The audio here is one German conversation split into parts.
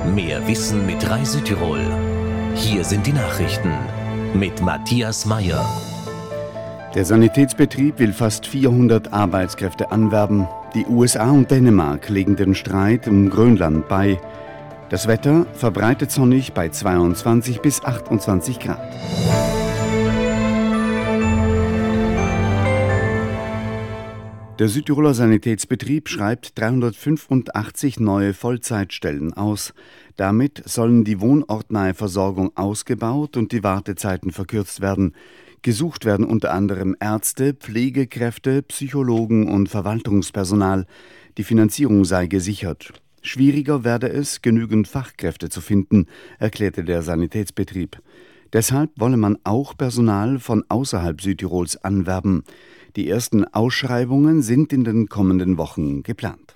Mehr Wissen mit Rai Südtirol. Hier sind die Nachrichten mit Matthias Meyer. Der Sanitätsbetrieb will fast 400 Arbeitskräfte anwerben. Die USA und Dänemark legen den Streit um Grönland bei. Das Wetter verbreitet sonnig bei 22 bis 28 Grad. Der Südtiroler Sanitätsbetrieb schreibt 385 neue Vollzeitstellen aus. Damit sollen die wohnortnahe Versorgung ausgebaut und die Wartezeiten verkürzt werden. Gesucht werden unter anderem Ärzte, Pflegekräfte, Psychologen und Verwaltungspersonal. Die Finanzierung sei gesichert. Schwieriger werde es, genügend Fachkräfte zu finden, erklärte der Sanitätsbetrieb. Deshalb wolle man auch Personal von außerhalb Südtirols anwerben. Die ersten Ausschreibungen sind in den kommenden Wochen geplant.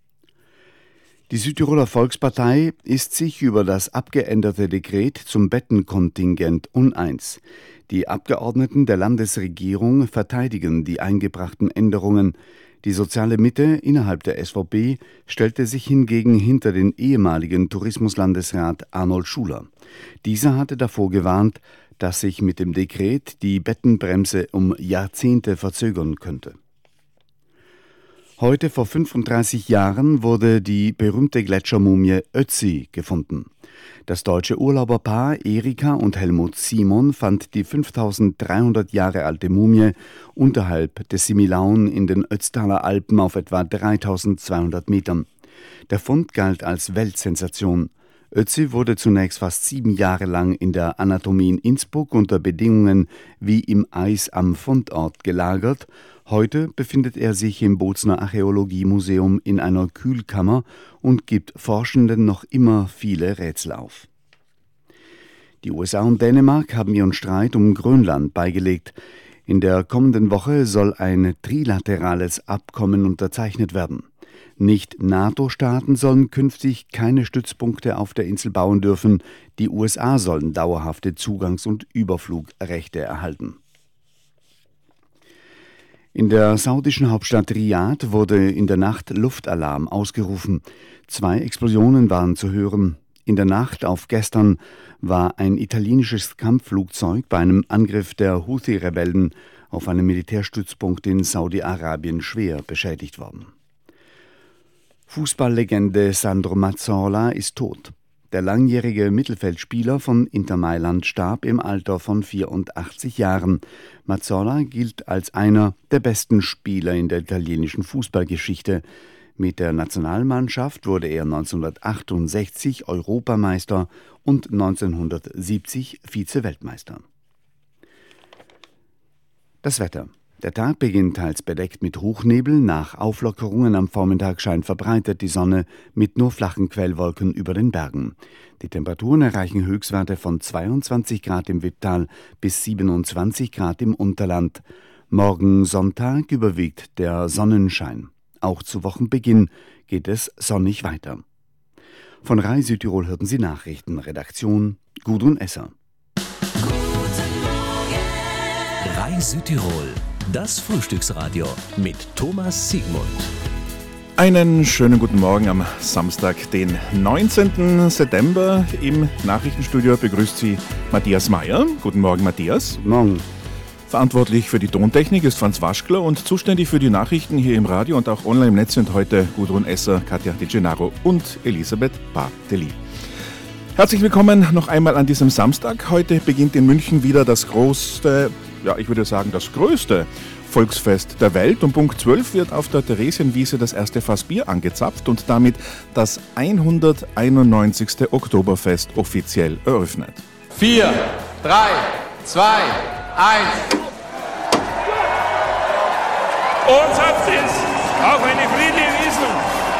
Die Südtiroler Volkspartei ist sich über das abgeänderte Dekret zum Bettenkontingent uneins. Die Abgeordneten der Landesregierung verteidigen die eingebrachten Änderungen. Die soziale Mitte innerhalb der SVP stellte sich hingegen hinter den ehemaligen Tourismuslandesrat Arnold Schuler. Dieser hatte davor gewarnt, dass sich mit dem Dekret die Bettenbremse um Jahrzehnte verzögern könnte. Heute vor 35 Jahren wurde die berühmte Gletschermumie Ötzi gefunden. Das deutsche Urlauberpaar Erika und Helmut Simon fand die 5300 Jahre alte Mumie unterhalb des Similaun in den Ötztaler Alpen auf etwa 3200 Metern. Der Fund galt als Weltsensation. Ötzi wurde zunächst fast 7 Jahre lang in der Anatomie in Innsbruck unter Bedingungen wie im Eis am Fundort gelagert. Heute befindet er sich im Bozner Archäologiemuseum in einer Kühlkammer und gibt Forschenden noch immer viele Rätsel auf. Die USA und Dänemark haben ihren Streit um Grönland beigelegt. In der kommenden Woche soll ein trilaterales Abkommen unterzeichnet werden. Nicht-NATO-Staaten sollen künftig keine Stützpunkte auf der Insel bauen dürfen. Die USA sollen dauerhafte Zugangs- und Überflugrechte erhalten. In der saudischen Hauptstadt Riad wurde in der Nacht Luftalarm ausgerufen. 2 Explosionen waren zu hören. In der Nacht auf gestern war ein italienisches Kampfflugzeug bei einem Angriff der Houthi-Rebellen auf einen Militärstützpunkt in Saudi-Arabien schwer beschädigt worden. Fußballlegende Sandro Mazzola ist tot. Der langjährige Mittelfeldspieler von Inter Mailand starb im Alter von 84 Jahren. Mazzola gilt als einer der besten Spieler in der italienischen Fußballgeschichte. Mit der Nationalmannschaft wurde er 1968 Europameister und 1970 Vize-Weltmeister. Das Wetter. Der Tag beginnt teils bedeckt mit Hochnebel. Nach Auflockerungen am Vormittag scheint verbreitet die Sonne mit nur flachen Quellwolken über den Bergen. Die Temperaturen erreichen Höchstwerte von 22 Grad im Wipptal bis 27 Grad im Unterland. Morgen Sonntag überwiegt der Sonnenschein. Auch zu Wochenbeginn geht es sonnig weiter. Von Rai Südtirol hörten Sie Nachrichten. Redaktion Gudrun Esser. Rai Südtirol. Das Frühstücksradio mit Thomas Siegmund. Einen schönen guten Morgen am Samstag, den 19. September. Im Nachrichtenstudio begrüßt Sie Matthias Meyer. Guten Morgen, Matthias. Guten Morgen. Verantwortlich für die Tontechnik ist Franz Waschkler und zuständig für die Nachrichten hier im Radio und auch online im Netz sind heute Gudrun Esser, Katja Di Gennaro und Elisabeth Barteli. Herzlich willkommen noch einmal an diesem Samstag. Heute beginnt in München wieder das größte Volksfest der Welt. Um Punkt 12 wird auf der Theresienwiese das erste Fass Bier angezapft und damit das 191. Oktoberfest offiziell eröffnet. 4, 3, 2, 1. Und setzt es auf eine friedliche Wiesn.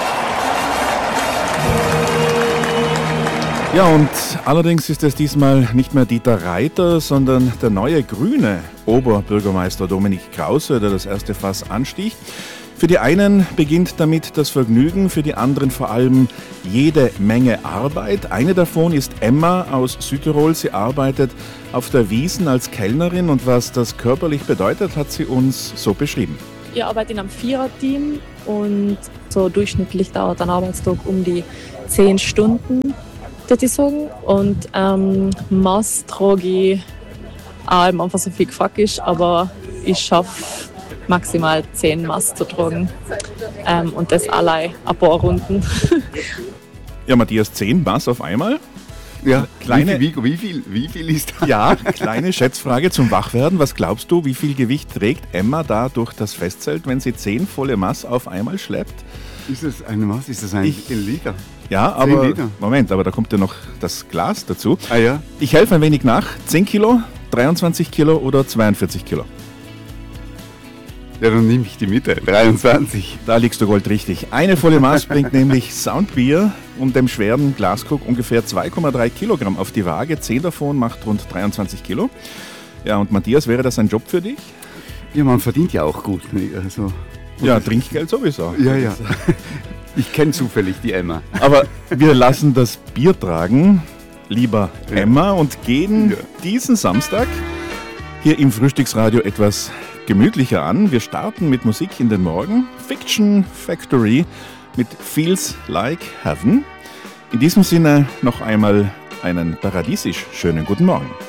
Ja, und allerdings ist es diesmal nicht mehr Dieter Reiter, sondern der neue grüne Oberbürgermeister Dominik Krause, der das erste Fass ansticht. Für die einen beginnt damit das Vergnügen, für die anderen vor allem jede Menge Arbeit. Eine davon ist Emma aus Südtirol. Sie arbeitet auf der Wiesn als Kellnerin und was das körperlich bedeutet, hat sie uns so beschrieben. Ich arbeite in einem Viererteam und so durchschnittlich dauert ein Arbeitstag um die 10 Stunden. würde ich sagen. Und Maß trage ich auch eben einfach so viel gefragt ist, aber ich schaffe maximal 10 Maß zu tragen. Und das allein ein paar Runden. Ja, Matthias, 10 Maß auf einmal? Ja, Kleine- wie viel ist das? Ja, kleine Schätzfrage zum Wachwerden. Was glaubst du, wie viel Gewicht trägt Emma da durch das Festzelt, wenn sie 10 volle Maß auf einmal schleppt? Ist das eine Maß? Ist das ein Liter? Ja, 10 aber Liter. Moment, aber da kommt ja noch das Glas dazu. Ah ja? Ich helfe ein wenig nach. 10 Kilo, 23 Kilo oder 42 Kilo? Ja, dann nehme ich die Mitte. 23. Da liegst du goldrichtig. Eine volle Maß bringt nämlich Soundbeer und dem schweren Glaskrug ungefähr 2,3 Kilogramm auf die Waage. 10 davon macht rund 23 Kilo. Ja, und Matthias, wäre das ein Job für dich? Ja, man verdient ja auch gut. Ne? Also, Ja, Trinkgeld sowieso. ja. Ich kenne zufällig die Emma. Aber wir lassen das Bier tragen, lieber Emma, und gehen diesen Samstag hier im Frühstücksradio etwas gemütlicher an. Wir starten mit Musik in den Morgen. Fiction Factory mit Feels Like Heaven. In diesem Sinne noch einmal einen paradiesisch schönen guten Morgen.